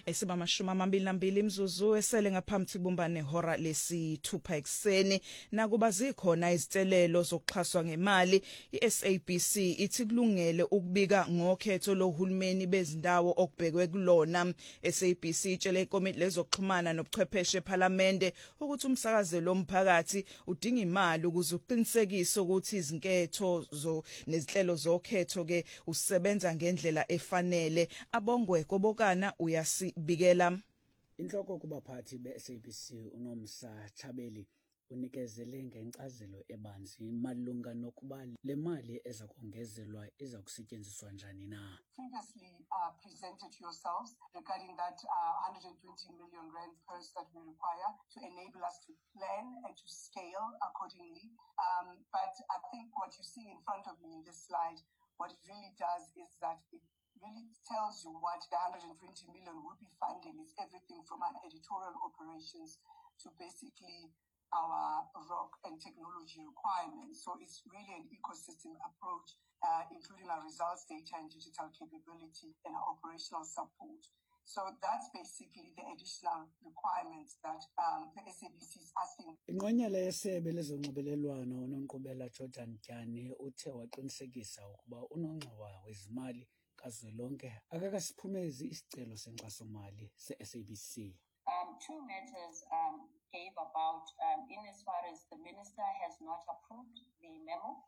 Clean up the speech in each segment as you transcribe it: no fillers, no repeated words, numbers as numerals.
Esibamashumi 22 imzuzu esele ngaphambi kubumbane hora lesi-6 ekseni nakuba zikhona izitelelo zokuxhaswa ngemali iSABC ithi kulungele ukubika ngokhetho lohulumeni bezindawo okubhekwe kulona. SABC itshele ikomiti lezokuxhumana nobuchwepheshe eParliament ukuthi umsakazelo womphakathi udinga imali ukuze uqinisekise ukuthi izinketho nezinhlelo zokhetho ke usebenza ngendlela efanele. Abongwe Kobokana uyasibikela. Inhloko kubaphathi be-SABC uNomsa Chabeli unikezele ngenkcazelo ebanzi malunga nokuba le mali eza kongezelwa iza kusetyenziswa njani na. Previously presented to yourselves regarding that 120 million rand purse that we require to enable us to plan and to scale accordingly. But I think what you see in front of me in this slide, what it really does is that it really tells you what the 120 million will be funding. Is everything from our editorial operations to basically our rock and technology requirements. So it's really an ecosystem approach, including our results data and digital capability and our operational support. So that's basically the additional requirements that the SABC is asking. Inqonyela yesebe lezonxibelelwano uNonkqubela Jordan Tyane uthe waqinisekisa ukuba unongxowa wezimali kazwelonke akakasiphumezi isicelo senkxaso-mali se-SABC. Two matters gave about in as far as the minister has not approved the memo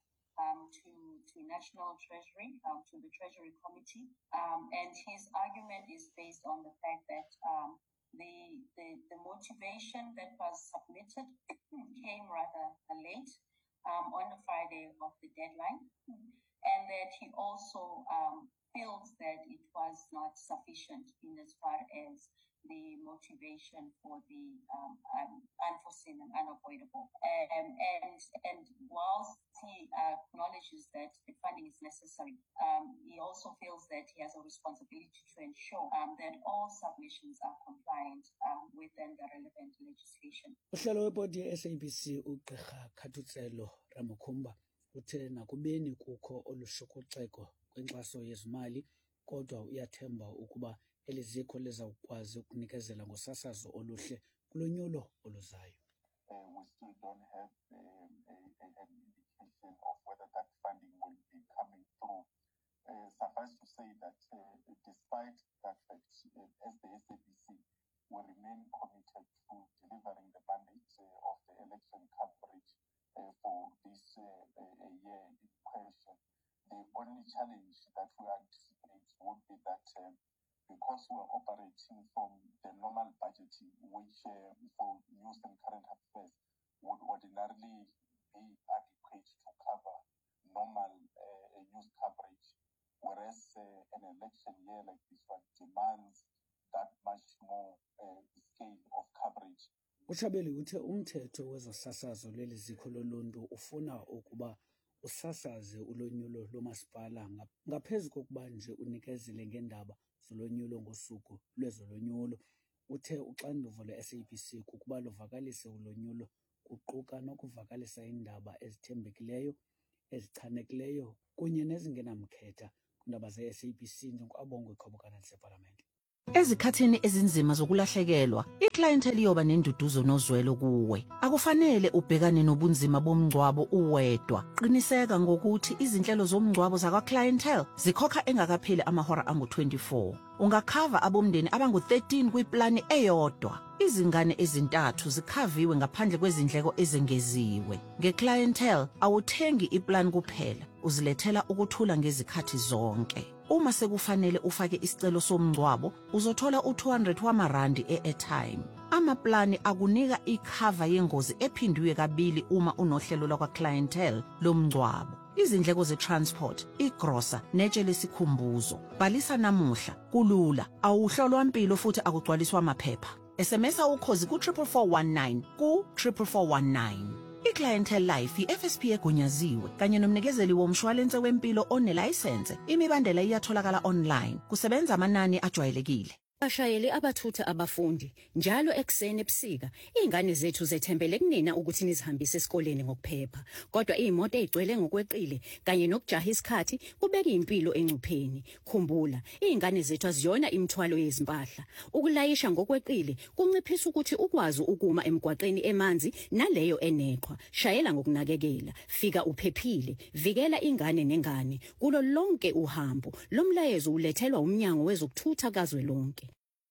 to National Treasury, to the Treasury Committee, and his argument is based on the fact that the motivation that was submitted came rather late on the Friday of the deadline, and that he also feels that it was not sufficient in as far as the motivation for the unforeseen and unavoidable. And whilst he acknowledges that the funding is necessary, he also feels that he has a responsibility to ensure that all submissions are compliant within the relevant legislation. Uhlelo webhodi ye-SABC uGqirha Khathutselo Ramokhumba uthe nakubeni kukho olushukuxeko kwenkxaso yezimali kodwa uyathemba ukuba eliziko lizawukwazi ukunikezela ngosasazo oluhle kulonyulo oluzayo. We still don't have an indication of whether that funding will be coming through. Suffice to say that despite that fact, as the SABC, we remain committed to delivering the mandate of the election coverage for this year in question. The only challenge that we anticipate would be that because we're operating from the normal budgeting, which for news and current affairs would ordinarily be adequate to cover normal news coverage, whereas an election year like this one demands that much more scale of coverage. Uchabeli uthe umthetho wezosasazo lweliziko loluntu ufuna ukuba usasaze ulonyulo lomasipala ngaphezu kokuba nje unikezele ngendaba zolonyulo ngosuku lwezolonyulo. Uthe uxanduva lwe-SABC kukuba luvakalise ulonyulo kuquka nokuvakalisa indaba ezithembekileyo, ezichanekileyo kunye nezingenamkhetha kwiindaba ze-SABC njengokwabongwe Kobokana liseParlamente. Ezikhathini ezinzima zokulahlekelwa, iclientele iyoba nenduduzo nozwelo kuwe. Akufanele ubhekane nobunzima bomngcwabo uwedwa. Qiniseka ngokuthi izinhlelo zomngcwabo zakwa-clientele zikhokha engakapheli amahora angu-24. Ungakhava abomndeni abangu-13 kwiplani eyodwa. Izingane ezintathu zikhaviwe ngaphandle kwezindleko ezengeziwe. Nge-clientele awuthengi iplan kuphela, uzilethela ukuthula ngezikhathi zonke. Uma sekufanele ufake isicelo somngcwabo, uzothola u200 wamarandi e-airtime. Amaplani akunika ikhava yengozi ephindiwe kabili uma unohlelo lwakwa-clientele lomngcwabo. Izindleko ze-transport, igrosa, netshe lesikhumbuzo. Bhalisa namuhla, kulula, awuhlolwa mpilo futhi akugcwaliswa amaphepha. SMS ukhozi ku-44419 ku-44419. I-Clientele Life i-FSP egunyaziwe kanye nomnikezeli womshwalense wempilo onelayisense. Imibandela iyatholakala online. Kusebenza amanani ajwayelekile. Bashayeli abathutha abafundi njalo ekseni ebusika ingane zethu zethembele kunina ukuthi nizihambise esikoleni ngokuphepha kodwa izimoto ezigcwele ngokweqile kanye nokujaha isikhathi kubeka impilo engcupheni. Khumbula izingane zethu aziyona imithwalo yezimpahla. Ukulayisha ngokweqile kunciphisa ukuthi ukwazi ukuma emgwaqeni emanzi naleyo eneqhwa. Shayela ngokunakekela, fika uphephile, vikela ingane nengane kulo lonke uhambo. Lo mlayezo ulethelwa umnyango wezokuthutha kazwelonke.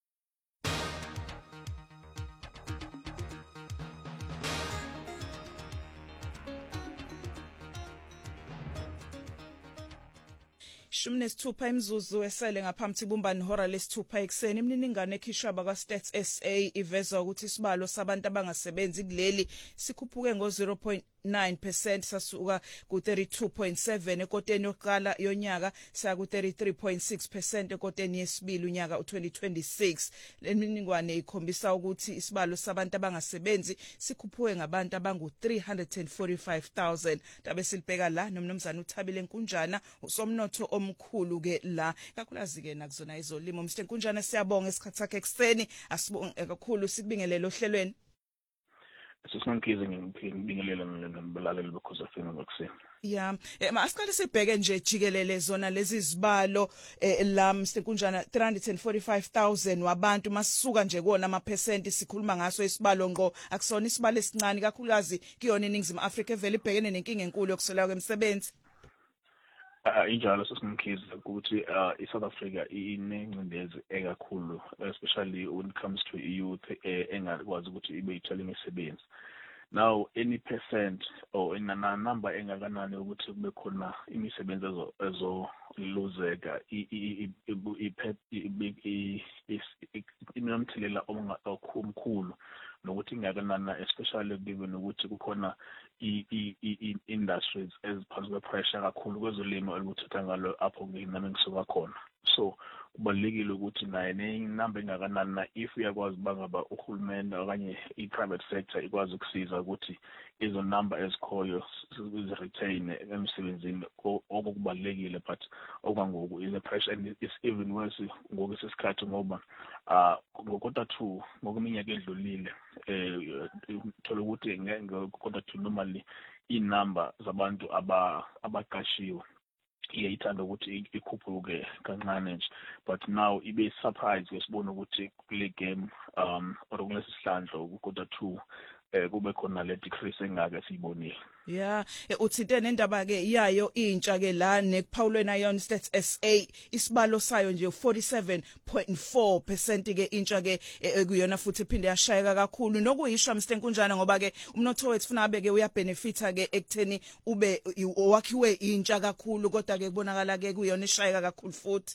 Ishumi nesithupha imzuzu esele ngaphambi ibumbani hora lesithupha ekseni. Imniningane ekhishwa bakwa-Stats SA iveza ukuthi isibalo sabantu abangasebenzi kuleli sikhuphuke ngo-0.9% sasuka ku-32.7 ekoteni yokuqala yonyaka saya ku-33.6% ekoteni yesibili unyaka u-2026. Le mininingwane ikhombisa ukuthi isibalo sabantu abangasebenzi sikhuphuke ngabantu abangu-345,000. Tabe silibheka la nomnumzana uThabile Nkunjana usomnotho omkhulu ke la kakhulukazi ke nakuzona izolimo. Mr Nkunjana siyabonga isikhathi sakhe ekseni, asibonge kakhulu sikubingelele ohlelweni. Sesimankize ngibingelele ngembalaleli bekhoza FM ngokuseni. Yeah, masiqale sibheke nje jikelele zona lezi zibalo la Mr Nkunjana 345,000 wabantu masisuka nje kuona amaphesenti sikhuluma ngaso isibalo ngqo akusona isibalo esincane kakhulukazi kuyona iNingizimu Afrika evele ibhekene nenkinga enkulu yokusweleka kwemisebenzi. Injalo sesimkhiza ukuthi iSouth Africa inengcindezi ekakhulu especially when it comes to youth engakwazi ukuthi ibe ithole imisebenzi. Now any percent or in a number engakanani ukuthi kube khona imisebenzi ezoluzeka inomthelela omkhulu nokuthi ingakanani especially given ukuthi kukhona industries eziphansi kwe-pressure kakhulu kwezolimo elibuthatha ngalo apho nami ngisuka khona. So kubalulekile ukuthi naye nenamba engakanani na if uyakwazi bangaba uhulumeni okanye i-private sector ikwazi ukusiza ukuthi izo number ezikhoyo sizi-retain emsebenzini okubalulekile but okwangoku is a pressure and it's even worse ngoku sesikhathi ngoba ngokota 2 ngokuminyaka edlulile thola ukuthi ngokota 2 normally inamba zabantu abaqashiwe iyayithanda ukuthi ikhuphuke kancane nje but now ibe surprise yesibona ukuthi kule game or kulesi sihlandlo ukota 2 kube khona le decrease engaka siyibonile. Yeah, uthinte nendaba ke yayo intsha ke la nekuphawulweni ayon Stats SA isibalo sayo nje 47.4% ke intsha ke ekuyona futhi iphinde yashayeka kakhulu nokuyishwa Mr Nkunjana ngoba ke umnotho wethu funa abe ke uyabenefita ke ekutheni ube wakhiwe intsha kakhulu kodwa ke kubonakala ke kuyona ishayeka kakhulu futhi.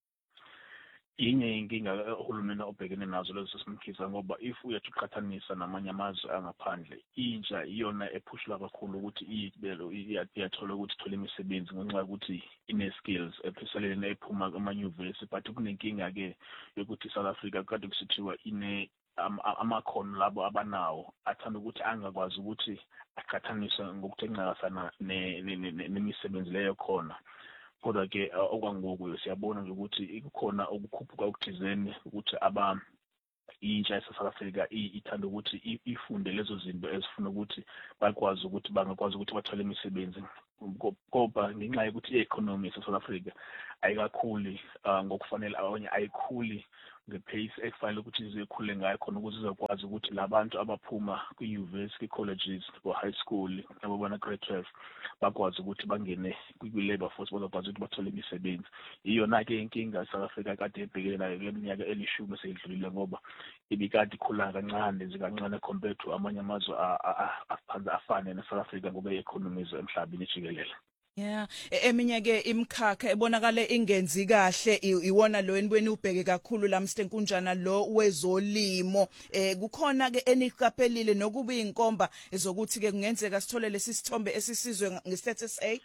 Inye inkinga uhulumeni obhekene nazo lezo simkhiza ngoba if uyaqhathanisa namanye amazwe angaphandle intsha iyona ephushula kakhulu ukuthi iyibelo iyathola ukuthi ithole imisebenzi ngenxa ukuthi ine skills especially ephuma kuma-university but kunenkinga ke yokuthi South Africa kade kusithiwa ine amakhono labo abanawo athanda ukuthi angakwazi ukuthi aqhathanise ngokuthenqakasana nemisebenzi leyo khona. Kodwa ke okwangoku siyabona ukuthi kukhona ukukhuphuka okuthizeni ukuthi intsha yaseSouth Africa ithanda ukuthi ifunde lezo zinto ezifuna ukuthi bakwazi ukuthi bangakwazi ukuthi bathole imisebenzi ngoba ngenxa yokuthi i-economy yaseSouth Africa ayikakhuli ngokufanele abanye ayikhuli ngepace ekufanele ukuthi izikhule ngayo khona ukuze izokwazi ukuthi labantu abaphuma kwi-university colleges or high school ababona grade 12 bakwazi ukuthi bangene kwi-labor force bazokwazi ukuthi bathole imisebenzi. Iyona ke inkinga South Africa kade ebhekene nayo leminyaka elishumi seyidlulile ngoba ibikade ikhula kancane zikancane compared to amanye amazwe afane neSouth Africa ngoba i-economies emhlabeni jikelele. Yeah, eminye ke imkhakha ebonakale ingenzi kahle iwona lo enibweni ubheke kakhulu la Mr Nkunjana lo wezolimo. Kukhona ke eniqaphelile nokuba inkomba ezokuthi ke kungenzeka sithole lesi sithombe esisizwe ngeStats SA.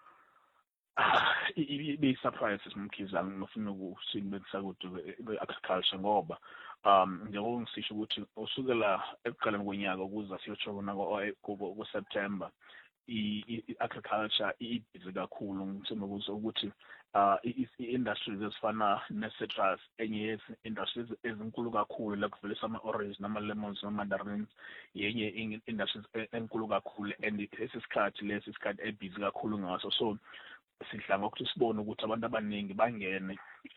Ibe surprise simkhiza ngifuna ukusibenzisa ukuthi agriculture ngoba njengoba ngisisho ukuthi usukela ekuqaleni konyaka ukuze siyoshona ngo September i-agriculture ibhizi kakhulu ngisenokuzo ukuthi i-industries ezifana ne-citrus enye yezi-industries ezinkulu kakhulu la kuvelisa ama-orange nama-lemons nama-mandarins yenye industries enkulu kakhulu and isikhathi ebhizi kakhulu ngaso so sidla ngokuthi sibone ukuthi abantu abaningi bangene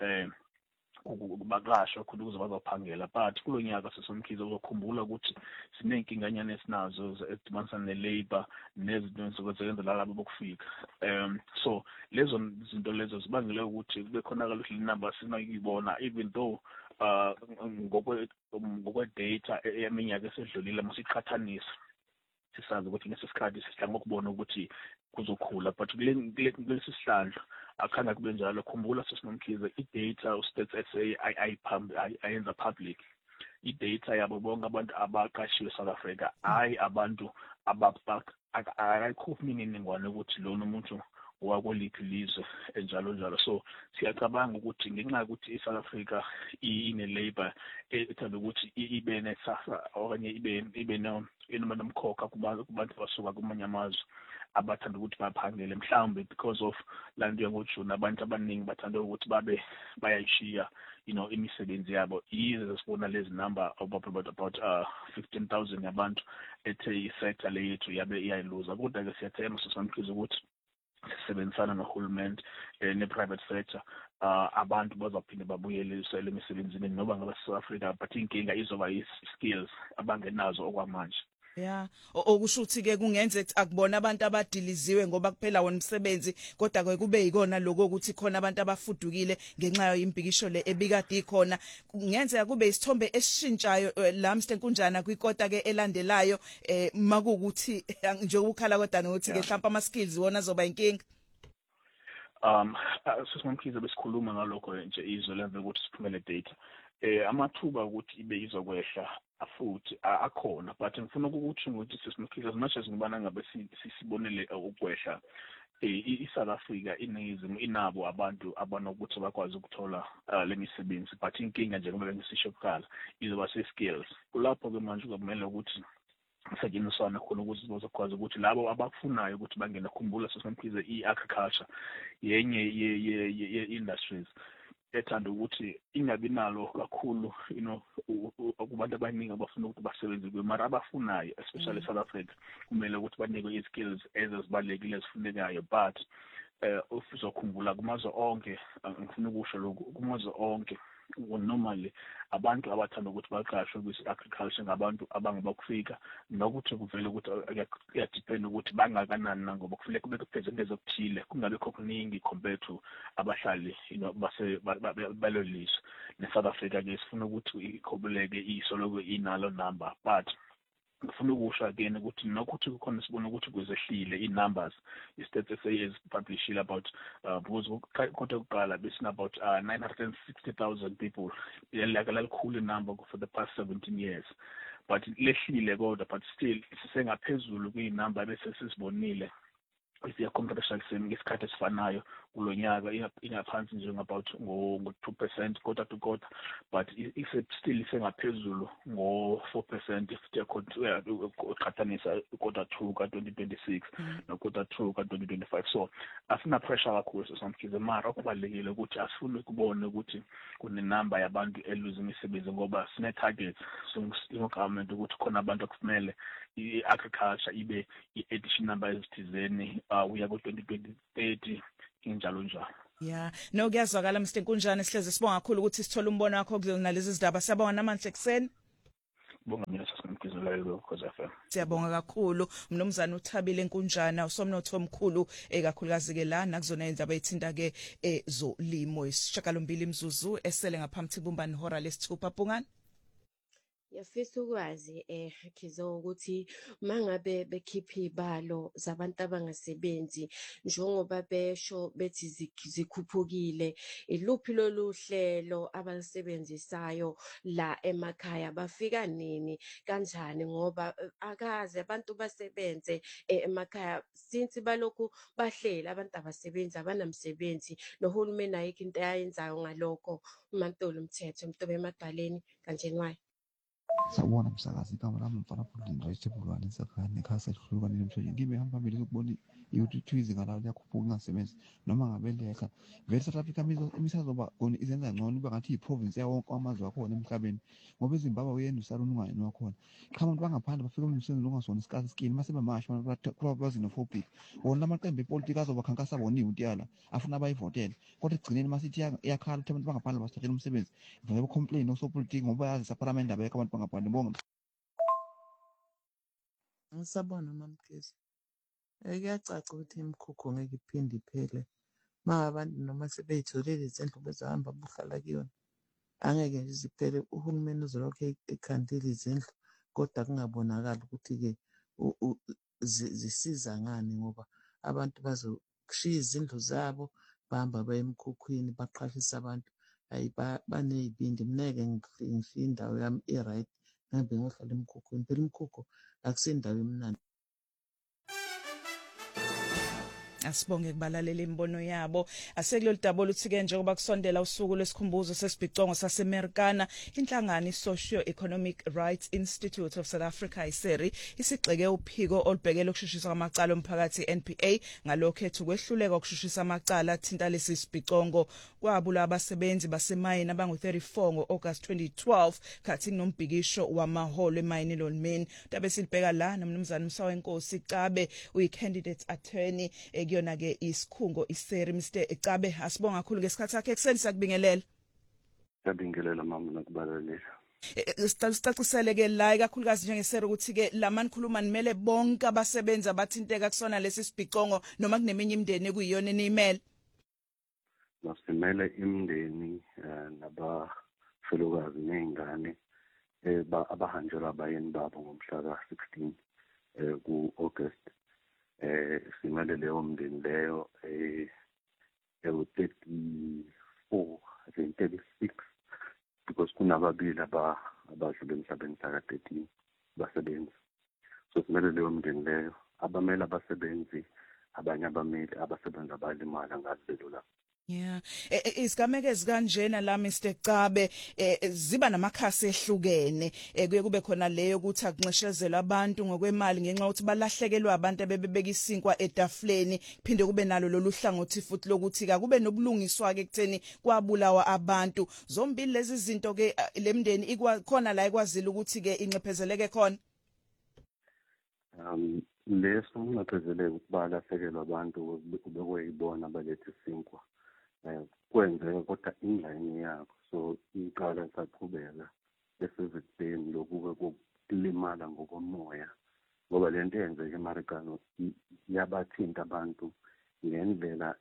baqashwa khona ukuze bazophangela but kulo nyaka sesomkhize uzokhumbula ukuthi siney'nkinganyana esinazo ezidibanisana ne-labor nezinto zokwenzela labo bokufika so lezo zinto lezo zibangele ukuthi kube khonakala ukuthi linamba sinayibona even though ngokwe-data yeminyaka esedlulile masiqhathanisa sisazi ukuthi ngesikhathi sidla ngokubona ukuthi kuzokhula but kulesi sihlandlo akhange kube njalo khumbula sesinomkhize i-data u-Stats SA ayenza public i-data yabo bonke abantu abaqashiwe South Africa hayi abantu akayikho imininingwane ukuthi lona umuntu wakoliphi lizwe njalo so siyacabanga ukuthi ngenxa yokuthi i-South Africa ine-labor ethanda ukuthi ibe nesasa okanye ibe nomkhokha kubantu basuka kumanye amazwe abathanda ukuthi baphangele mhlawumbe because of lanto yangoJune abantu abaningi bathanda ukuthi babe bayayishiya imisebenzi yabo yize sibona lezi number about 15,000 yabantu ethe i-sector le yethu yabe iyayiluza kodwa ke siyathemba sesomkhize ukuthi sisebenzisana nohulumende ne-private sector abantu bazophinde babuyelisele emisebenzini noba ngaba South Africa but inkinga izoba i-skills abangenazo okwamanje. Yeah, okusho ukuthi ke kungenzeka akubona abantu abadiliziwe ngoba kuphela wona umsebenzi kodwa ke kube yikona lokho ukuthi khona abantu abafudukile ngenxa yempikisho le ebikade ikhona kungenzeka kube isithombe esishintshayo la Mstenkunjana kwikota ke elandelayo makukuthi nje ukukhala kodwa nokuthi ke mhlawumbe ama skills wona azoba inkinga. Sesinomkhize besikhuluma ngalokho nje izwe lenze ukuthi siphumele data amathuba ukuthi ibe izokwehla futhi akhona but ngifuna ukuthi sesimkhize as much as ngibana ngabe sibonele ukwehla i-South Africa iningizimu inabo abantu abanokuthi bakwazi ukuthola lemisebenzi but inkinga nje ngoba ngisisho kuqala izoba se-skills kulapho ke manje kumele ukuthi sekuyinisana khona ukuthi bazokwazi ukuthi labo abakufunayo ukuthi bangena khumbula sesimkhize i-agriculture yenye ye-industries ethanda ukuthi ingabi nalo kakhulu kubantu abaningi abafuna ukuthi basebenze mara abafunayo especially South Africa kumele ukuthi banikwe i-skills ezibalulekile ezifunekayo but uzokhumbula kumazwe onke ngifuna ukusho lokho kumazwe onke normally abantu abathanda ukuthi baqashwe kwi-agriculture ngabantu abangabakufika nokuthi kuvele ukuthi kuyadepend ukuthi bangakanani ngoba kufanele kube kuphezulu ezokuthile kungabikho kuningi compared to abahlali balolizwe ne-South Africa ke sifuna ukuthi ikhobuleke isoloko inalo number but ngifuna ukusho again ukuthi nokuthi kukhona sibona ukuthi kwezehlile i-numbers i-Stats SA publishile about because kodwa kuqala besina about 960,000 people lalikhulu number for the past 17 years but lehlile kodwa but still sisengaphezulu kwi-number bese sisibonile isiyacompetition ngesikhathi esifanayo kulo nyaka ingaphansi nje about ngo-2% quarter to quarter but still isengaphezulu ngo-4% uqhathanisa quarter 2 ka-2026 no quarter 2 ka-2025 so asina pressure kakhulu sesamkhize mara okubalulekile ukuthi asifune kubone ukuthi kunenamba yabantu eluza imisebenzi ngoba sine-target government ukuthi khona abantu akufanele i-agriculture ibe i-addition number ezithizeni uya ku-2030 injalo njalo. Yeah, no kuyazwakala Mstenkunjana sihleze sibonga kakhulu ukuthi sithola umbono wakho kulezi zindaba siyabonga namanje ekseni. Bonga mina sasimkhizelayo because FM. Siyabonga kakhulu mnumzana uThabile Nkunjana usomnotho omkhulu ekakhulukazi ke la nakuzona indaba ethinta ke ezolimo isishakalombili imzuzu esele ngaphambi kubumbani hora lesithupha Pungani. Yafisa ukwazi Khizo ukuthi mangabe bekhipha ibalo zabantu abangasebenzi njengoba besho bethi zikhuphukile iluphi loluhlelo abalisebenzisayo la emakhaya bafika nini kanjani ngoba akaze abantu basebenze emakhaya since balokhu bahlela abantu abasebenzi abanamsebenzi nohulumeni ayikho into ayenzayo ngalokho uMantolo Mthetho Mtobe emadaleni kanjeni wayo. Sawubona msakazi, igama lami umfana Phudlin Vegetable One esakhaya nekhaya sehlukane nemthonjeni. Ngime hamba phambili ukubona i-YouTube izinga lawo liyakhuphuka ingasebenzi noma ngabe liyehla. Vele South Africa imisazoba khona izenza ngcono iba ngathi i-province yawonke amazwe akhona emhlabeni ngoba eZimbabwe uyenda usaloni ungayeni wakhona. Qha abantu bangaphandle bafika umsebenzi ongasona isikhathi skini mase bemashi kuba bazinophobic. Wona amaqembu epolitiki azobakhankasa boniwe utiyala afuna bayivotele kodwa ekugcineni masithi iyakhala ukuthi abantu bangaphandle basithathela umsebenzi vele becomplain osopolitiki ngoba yazi isaphalamende abekho abantu bangaphandle. Ngibonga. Ngisabona mamkhize. Kuyacaca ukuthi imikhukhu ngeke iphinde iphele. Abantu noma sebeyitholile izindlu bezahamba buhlala kuyona. Angeke nje ziphele uhulumeni uzolokhu ekhandile izindlu kodwa kungabonakali ukuthi-ke zisiza ngani ngoba abantu bazoshiya izindlu zabo bahamba baye emkhukhwini baqhashisa abantu. Hayi baney'bindi. Mina-ke ngishiya indawo yami i-right ngihambe ngiyohlala emkhukhwini. Phela imkhukhu akusindawo emnandi. Asibonge kubalalela imbono yabo. Asekulolu daba oluthi-ke njengoba kusondela usuku lwesikhumbuzo sesibhicongo saseMerikana, inhlangano i-Socio-Economic Rights Institute of South Africa iseri isigxeke uphiko olubhekele ukushushisa amacala omphakathi NPA ngalokho ethu kwehluleka ukushushisa amacala athinta lesi sibhicongo. Kwabula abasebenzi basemayini abangu-34 ngo-August 2012 khathi kunombhikisho wamaholo emayini Lolmeni. Tabe silibheka la nomnumzane Msawenkosi Cabe uyi-candidate attorney kuyona-ke isikhungo iseri. Mr. Cabe, asibonga kakhulu ngesikhathi sakhe ekuseni, siyakubingelela. Ngiyabingelela mama nokubalalela. Sicacisele-ke la ikakhulukazi njengeseri ukuthi-ke lama nikhuluma nimele bonke abasebenzi abathinteka kusona lesi sibhicongo noma kuneminye imindeni ekuyiyona eniyimele? Masimele imindeni nabafelokazi ney'ngane abahanjelwa abayeni babo ngomhla ka-16 ku-August. Simele leyo mndeni leyo ewu-34 I think 36 because kunababili abadlule emhlabeni saka-13 basebenzi. So simele leyo mndeni leyo abamele abasebenzi abanye abameli abasebenzi abalimala ngalelo lapho. Yeah. Isigameke ezikanjena la Mr. Cabe ziba namakhasi ehlukene kuye kube khona leyo ukuthi akunxeshezelwa abantu ngokwemali ngenxa ukuthi balahlekelwa abantu abebebeka isinkwa etafuleni, phinde kube nalo lolu hlangothi futhi lokuthi kube nobulungiswa ke kutheni kwabulawa abantu. Zombili lezi zinto ke lemndeni ikhona la ikwazile ukuthi ke inxephezeleke khona. Leso unxephezeleke ukubalahlekelwa abantu ubekuyibona balethe isinkwa. Kwenzeka kodwa ingxenye yakho so iqala isaqhubeka esezibheni lokuke kokulimala ngokomoya ngoba lento eyenzeka eMarikana yabathinta abantu ngendlela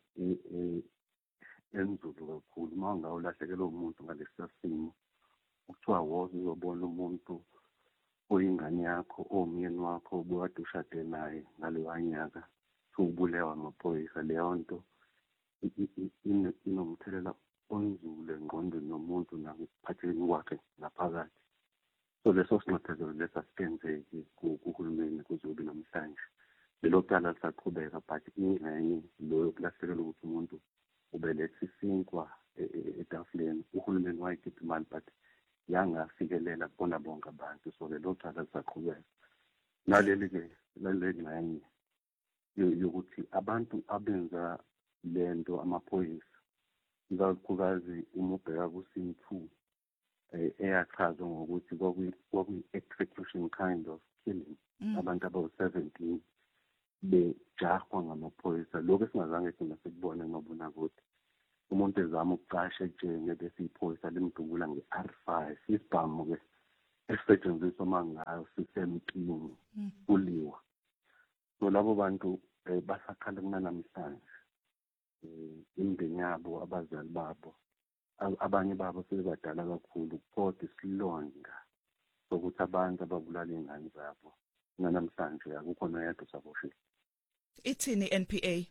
enzulu kakhulu. Uma ungawulahlekelwa umuntu ngalesi simo kuthiwa woza uyobona umuntu oyingane yakho omyeni wakho obukade ushade naye ngaleyo nyaka ubulewa amaphoyisa. Leyo nto inomthelela onzulu engqondweni yomuntu nakuphatheni kwakhe ngaphakathi. So leso sinxephezelo lesasenzeki kuhulumeni kuzobe namhlanje. Lelo cala lisaqhubeka but ingxenye lo yokulahlekelwa ukuthi umuntu ubelethe isinkwa etafuleni uhulumeni wayikhipha imali but yangafikelela kubona bonke abantu. So lelo cala lisaqhubeka. Naleli-ke ngxenye yokuthi abantu abenza lento amaphoyisa ikakhulukazi uma ubheka ku-scene 2 eyachazwa ngokuthi kwakuyi-execution kind of killing. Abantu abawu-17 bejahwa ngamaphoyisa. Lokho esingazange thina sikubone ngomabonakude. Umuntu ezama ukucasha ejele bese iphoyisa limdubula nge-R5 isibhamu-ke esisetshenziswa mangayo sisemqini kuliwa. So labo bantu basakhala kunanamhlanje. Imindeni yabo abazali babo abanye babo sebebadala kakhulu kodwa isilonda sokuthi abantu ababulala ingane zabo namhlanje akukho noyedwa saboshile. Ithini NPA?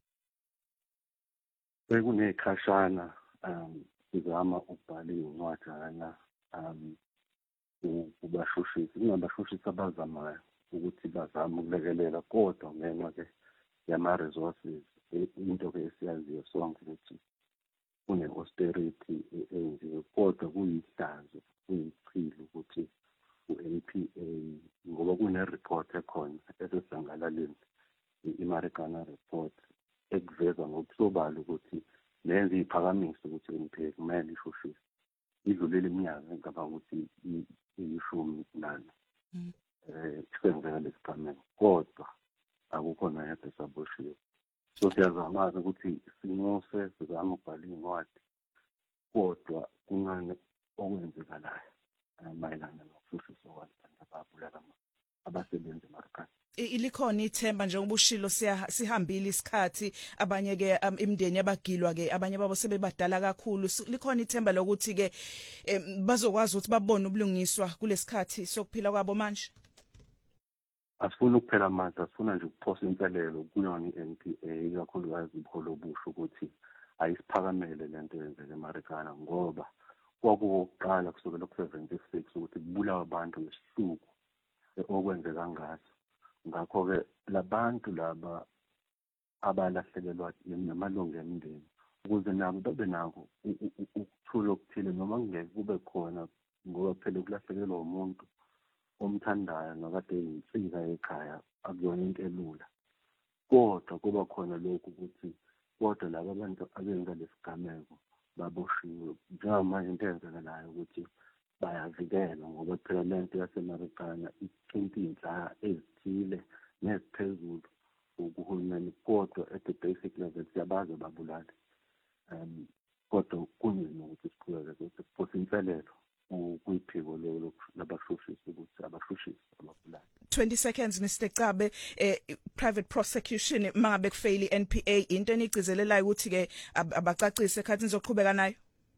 Bekunekhashana sizama ukubhala incwajana kubashushisi kungabashushisi abazamayo ukuthi bazame ukulekelela kodwa ngenxa-ke yama-resources into-ke esiyaziyo sonke ukuthi kune-austerity eyenziwe kodwa kuyihlazo kuyichilo ukuthi iphakamise ukuthi NPA kumele ishushise idlulile iminyaka ngicabanga ukuthi iyishumi nane senzeka lesigameko kodwa akukho nayedwa esaboshiwe. So siyazama ukuthi sinyuse sizame ukubhala iy'ncwadi kodwa kungane okwenzekalayo mayelana nokushushisa kwabantu ababulala abasebenzi emakhaya. Ilikhona ithemba njengoba ushilo sihambile isikhathi abanye ke imindeni yabagilwa ke abanye babo sebebadala kakhulu likhona ithemba lokuthi ke bazokwazi ukuthi babone ubulungiswa kulesikhathi sokuphila kwabo manje. Asifuna ukuphela manje asifuna nje ukuphosa inselelo kuyona iNPA ikakhulukazi ubuholo obusho ukuthi ayisiphakamele lento yenzeke eMarikana ngoba kwakuqala kusukela ku-76 ukuthi kubulawa abantu ngesihluku okwenzeka ngaso. Ngakho-ke labantu laba abalahlekelwa namalungu emindeni ukuze nabo babe nako ukuthula okuthile noma kungeke kube khona ngoba phela ukulahlekelwa umuntu omthandayo nokade yinsika ekhaya akuyona into elula kodwa kuba khona lokhu ukuthi kodwa laba abantu abenza lesigameko baboshiwe njengamanje into eyenzekalayo ukuthi bayavikelwa ngoba phela lento yaseMarikana ithinta iy'nhlaka ezithile neziphezulu ukuhulumeni kodwa at the basic level siyabazi babulali kodwa kunzima ukuthi siqhubeke ukuthi siphosa inselelo kwiphiko labashushisi ukuthi abashushisi ababulali. 20 seconds Mr. Cabe private prosecution mangabe kufaili NPA into enigcizelelayo ukuthi ke abacacise ekhathini zoqhubeka nayo.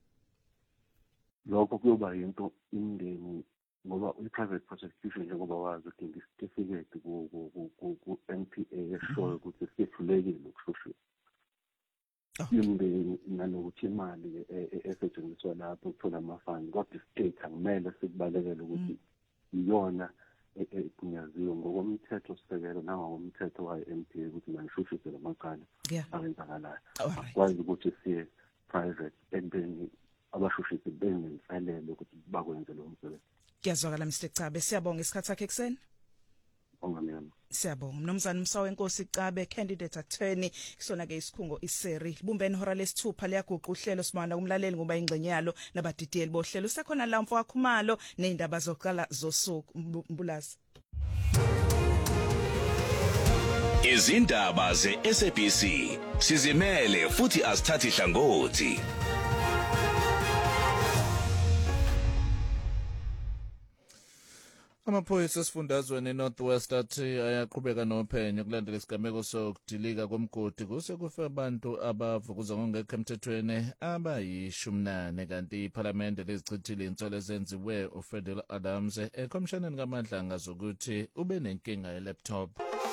Lokho kuyoba into imindeni ngoba i-private prosecution njengoba wazi udinga isitifiketi ku NPA eshoyo ukuthi sifulekile ukushushisa. Imindeni nanokuthi imali esetshenziswa lapho ukuthola amafani kodwa istate akumele sikubalekele ukuthi iyona egunyaziwe ngokomthetho sisekelo nangokomthetho wa-NPA ukuthi bayishushise lamacala awenzakalayo. Akwazi ukuthi siye private ekubeni abashushisi benenselelo ukuthi bakwenze lo msebenzi. Ngiyazwakala Mr. Cabe siyabonga isikhathi sakhe ekseni. Ongamnyama. Siyabonga mnumzane Msawenkosi Cabe candidate attorney kusona ke isikhungo iseri bumbeni hora lesithupha liyaguqa uhlelo simana kumlaleli ngoba ingcenye yalo nabadidiyeli bohlelo sekhona la mfo wakhumalo nezindaba zoqala zosuku Mbulazi. Izindaba ze-SABC sizimele futhi asithathi hlangothi. Amaphoyisa esifundazweni eNorthwest athi ayaqhubeka nophenyo kulandela isigameko sokudilika komgodi kusekufe abantu abavukuza ngokungekho emthethweni abayi-14 kanti iPhalamende lizichithile insolo ezenziwe uFedel Adams ekhomshaneni kaMadlanga zokuthi ube nenkinga ye-laptop.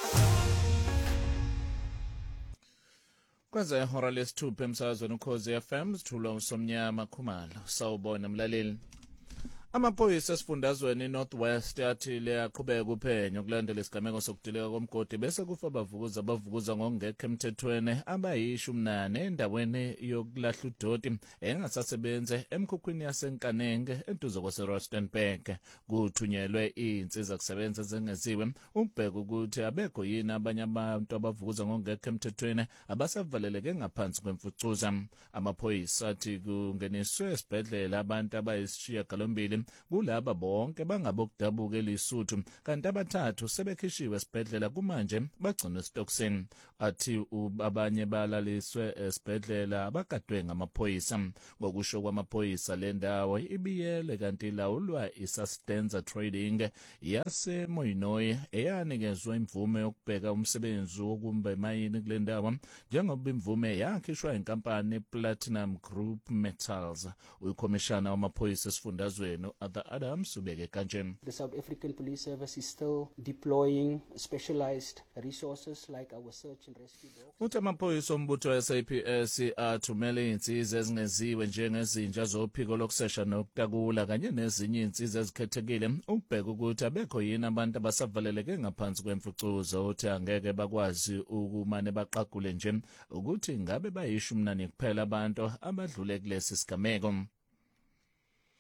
Kwenza ihora lesithupha emsakazweni Ukhozi FM sithulwa uSomnyama Khumalo sawubona mlaleli. Amaphoyisa esifundazweni Northwest athi liyaqhubeka uphenyo kulandela isigameko sokudilika komgodi bese kufa abavukuza ngokungekho emthethweni abayi-14 endaweni yokulahla udoti engasasebenze emkhukhwini yasenkanenge eduze kwaseRustenburg. Kuthunyelwe iy'nsiza kusebenza ezengeziwe ukubheka ukuthi abekho yini abanye abantu abavukuza ngokungekho emthethweni abasavaleleke ngaphansi kwemfucuza. Amaphoyisa athi kungeniswe esibhedlela abantu abayisishiyagalombili kulaba bonke bangabokudabuka elisuthu kanti abathathu sebekhishiwe esibhedlela kumanje bagcinwe esitokisini. Athi abanye balaliswe esibhedlela abagadwe ngamaphoyisa. Ngokusho kwamaphoyisa le ndawo ibiyele kanti ilawulwa iSustenza Trading yaseMoyinoy eyanikezwa imvume yokubheka umsebenzi wokumba emayini kule ndawo njengoba imvume yakhishwa inkampani Platinum Group Metals. Uyikhomishana wamaphoyisa esifundazweni Arthur Adams ubeke kanje. The South African Police Service is still deploying specialized resources like our search and rescue dogs. Uthi amaphoyisa ombutho we-SAPS athumele iy'nsiza ezingeziwe njengezinja zophiko lokusesha nokutakula kanye nezinye iy'nsiza ezikhethekile ukubheka ukuthi abekho yini abantu abasavaleleke ngaphansi kwemfucuza. Uthi angeke bakwazi ukumane baqagule nje ukuthi ngabe bayi-14 kuphela abantu abadlule kulesi sigameko.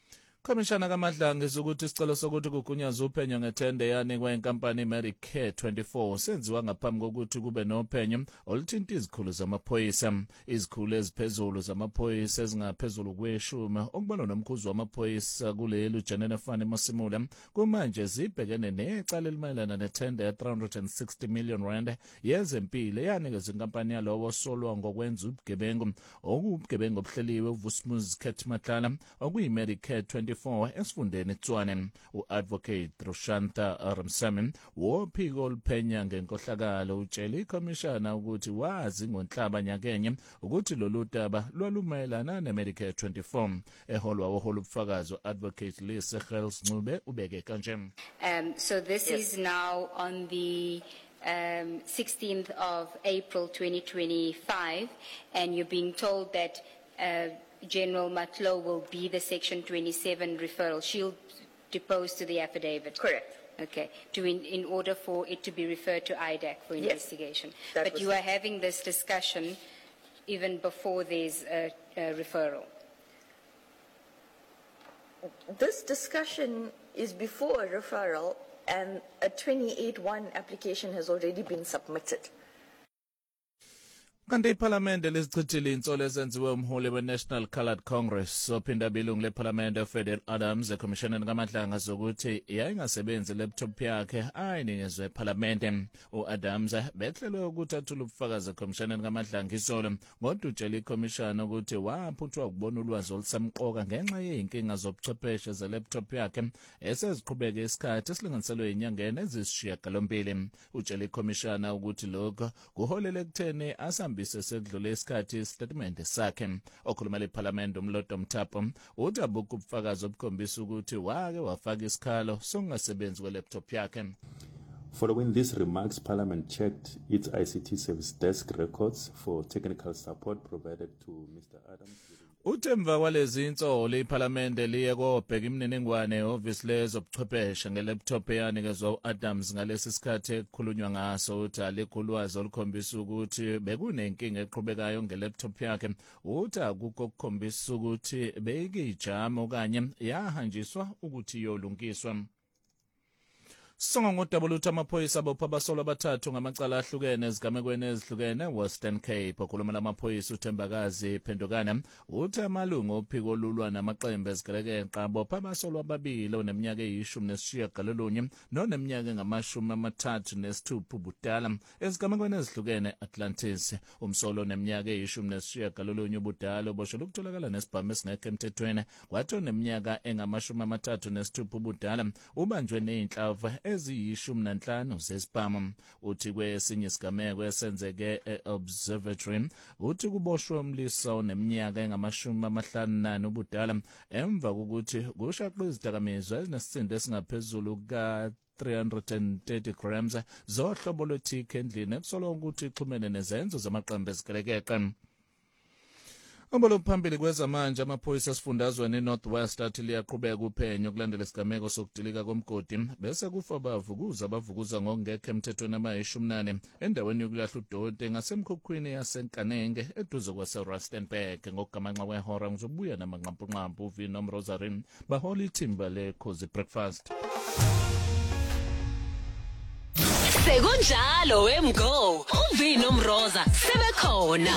Komishana kaMadlanga izukuthi isicelo sokuthi kugunyazwe uphenyo ngethende yanikwa inkampani Medicare 24 senziwa ngaphambi kokuthi kube nophenyo oluthinta izikhulu zamaphoyisa. Izikhulu eziphezulu zamaphoyisa ezingaphezulu kweshumi okubalwa nomkhuzi wamaphoyisa kuleli uJanene Fane Masimula kumanje zibhekene necala elimayelana nethende ya 360 million rand yezempilo yanikezwa inkampani yalowo solwa ngokwenza ubugebengu okubugebengu obuhleliwe uVusmuzi Khetimatlala okuyiMedicare 24 esifundeni Tshwane. U-advocate Rushanta Ramsamy wophiko oluphenya ngenkohlakalo utshela ikhomishana ukuthi wazi ngonhlaba nyakenye ukuthi lolu daba lwalumayelana neMedicare 24. Eholwa wohola ubufakazi u-advocate Lisa Gels Ncube ubeke kanje. So this is now on the 16th of April 2025, and you're being told that General Matlow will be the Section 27 referral. She'll depose to the affidavit. Correct. Okay. In order for it to be referred to IDAC for investigation. Yes, but you are having this discussion even before there's a referral. This discussion is before a referral, and a 28-1 application has already been submitted. Kanti iPhalamende lizichithile insolo ezenziwe umholi we-National Coloured Congress ophinda bilungu lePhalamende Fredel Adams eKhomishaneni kaMadlanga zokuthi yayingasebenzi laptop yakhe ayinikezwe ePhalamende. U-Adams behlelwe ukuthi athule ubufakazi eKhomishaneni kaMadlanga isolo ngodwa utshela ikhomishana ukuthi waphuthwa ukubona ulwazi olusemqoka ngenxa yeyinkinga zobuchwepheshe ze-laptop yakhe eseziqhubeka isikhathi esilinganiselwe inyangeni eziyisishiyagalombili. Utshela ikhomishana ukuthi lokho kuholele ekutheni asambise sekudlule isikhathi isitatimende sakhe. Okhuluma lePhalamende uMloto Mthapo uthi abukho ubufakazi obukhombisa ukuthi wake wafaka isikhalo sokungasebenzi kwe-laptop yakhe. Following these remarks, Parliament checked its ICT service desk records for technical support provided to Mr. Adams. Uthemva kwalezi insolo iPhalamende liye kobheka imininingwane ehhovisi lezobuchwepheshe ngelaptop yanikezwa uAdams ngalesi sikhathi ekukhulunywa ngaso uthi alikho ulwazi olukhombisa ukuthi bekunenkinga eqhubekayo ngelaptop yakhe. Uthi akukho okukhombisa ukuthi beyikijama okanye yahanjiswa ukuthi iyolungiswa. Songa ngodaba ukuthi amaphoyisa abopha abasolwa abathathu ngamacala ahlukene ezigamekweni ezihlukene Western Cape. Okhuluma lamaphoyisa uThembakazi Phendukana uthi amalungu ophiko olulwa namaqembu ezigelekeqa abopha abasolwa ababili oneminyaka eyi-19 noneminyaka engama-36 ubudala ezigamekweni ezihlukene Atlantis. Umsolo oneminyaka eyi-19 ubudala uboshelwe ukutholakala nesibhamu esingekho emthethweni kwathi oneminyaka engama-36 ubudala ubanjwe neyinhlavu eziyi-15 zesibhamu. Uthi kwesinye isigameko esenzeke e-Observatory uthi kuboshwe umlisa oneminyaka engama-54 ubudala emva kokuthi kushaqwe izidakamizwa ezinesisindo esingaphezulu ka-330 grams zohlobo lwe-teak endlini ekusolwa ukuthi ixhumene nezenzo zamaqembu ezigelekeqa. Umbolo phambili kwezamanje amaphoyisa esifundazweni eNorthwest athi liyaqhubeka uphenyo kulandela isigameko sokudilika komgodi bese kufa abavukuza abavukuza ngokungekho emthethweni abayishumi endaweni yokulahla udoti ngasemkhukhwini yasenkanenge eduze kwaseRustenburg. Ngokugamanxa kwehora ngizobuya namanqampunqampu uVino Mrosarin bahola ithimba leKhozi Breakfast. Sekunjalo wemgo uVino Mroza sebekhona.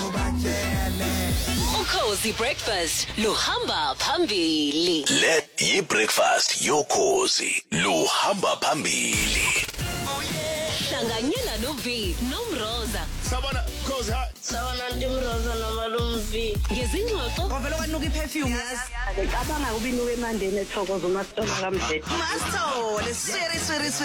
Ukhozi Breakfast luhamba phambili. Le yi-breakfast yokhozi luhamba phambili. Hlanganyela noV noMroza. Sabona Khozi ha. Sabona Mroza noMalumvi. Ngezingxoxo ovela kwanuka iperfume yazi. Acabanga ukubinuka emandeni ethokoza uMastola kaMdleti. Masto, le seri